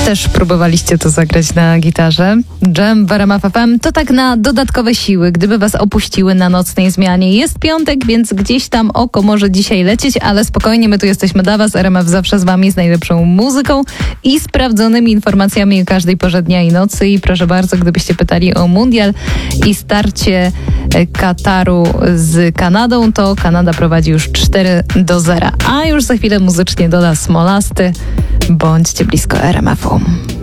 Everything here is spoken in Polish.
też próbowaliście to zagrać na gitarze. Jam w RMF FM to tak na dodatkowe siły, gdyby was opuściły na nocnej zmianie. Jest piątek, więc gdzieś tam oko może dzisiaj lecieć, ale spokojnie, my tu jesteśmy dla was. RMF zawsze z wami, z najlepszą muzyką i sprawdzonymi informacjami o każdej porze dnia i nocy. I proszę bardzo, gdybyście pytali o mundial i starcie Kataru z Kanadą, to Kanada prowadzi już 4-0. A już za chwilę muzycznie doda Smolasty. Bądźcie blisko RMF-u.